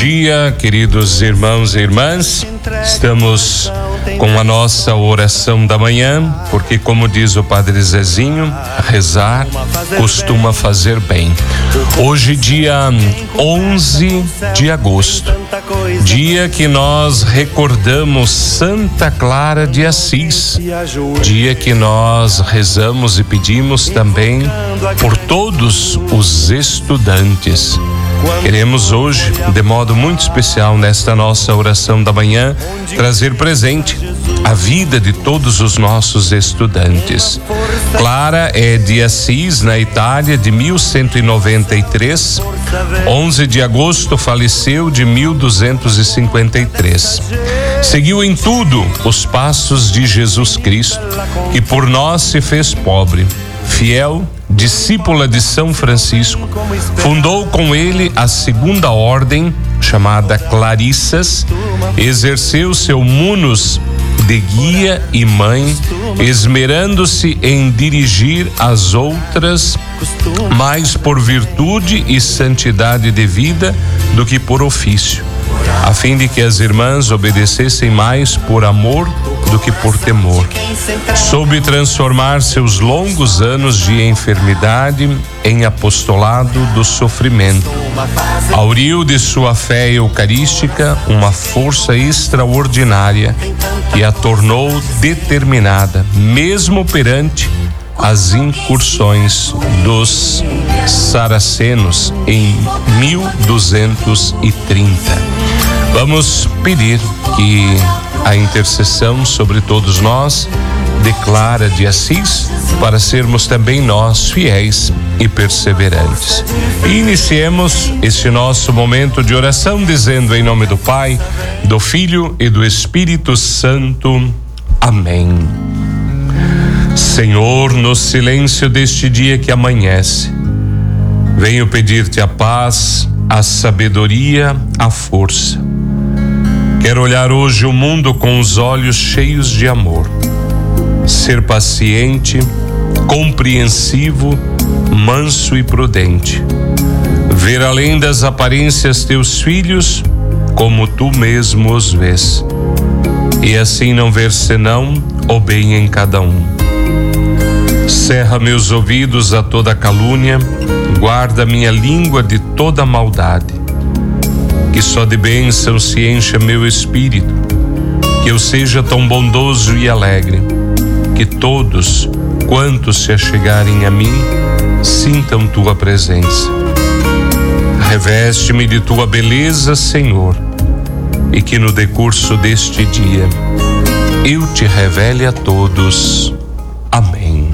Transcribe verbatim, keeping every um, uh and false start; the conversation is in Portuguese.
dia, queridos irmãos e irmãs. Estamos com a nossa oração da manhã, porque, como diz o Padre Zezinho, rezar costuma fazer bem. Hoje, dia onze de agosto, dia que nós recordamos Santa Clara de Assis, dia que nós rezamos e pedimos também por todos os estudantes. Queremos hoje, de modo muito especial nesta nossa oração da manhã, trazer presente a vida de todos os nossos estudantes. Clara é de Assis, na Itália, de mil cento e noventa e três. onze de agosto faleceu, de mil duzentos e cinquenta e três. Seguiu em tudo os passos de Jesus Cristo, que por nós se fez pobre. Fiel, discípula de São Francisco, fundou com ele a segunda ordem, chamada Clarissas, exerceu seu munus de guia e mãe, esmerando-se em dirigir as outras mais por virtude e santidade de vida do que por ofício, a fim de que as irmãs obedecessem mais por amor do que por temor. Soube transformar seus longos anos de enfermidade em apostolado do sofrimento. Auriu de sua fé eucarística uma força extraordinária que a tornou determinada, mesmo perante as incursões dos saracenos em mil duzentos e trinta. Vamos pedir que a intercessão sobre todos nós de Clara de Assis, para sermos também nós fiéis e perseverantes. E iniciemos esse nosso momento de oração dizendo em nome do Pai, do Filho e do Espírito Santo. Amém. Senhor, no silêncio deste dia que amanhece, venho pedir-te a paz, a sabedoria, a força. Quero olhar hoje o mundo com os olhos cheios de amor, ser paciente, compreensivo, manso e prudente, ver além das aparências teus filhos como tu mesmo os vês, e assim não ver senão o bem em cada um. Cerra meus ouvidos a toda calúnia, guarda minha língua de toda maldade. Que só de bênção se encha meu espírito, que eu seja tão bondoso e alegre, que todos quantos se achegarem a mim sintam tua presença. Reveste-me de tua beleza, Senhor, e que no decurso deste dia eu te revele a todos.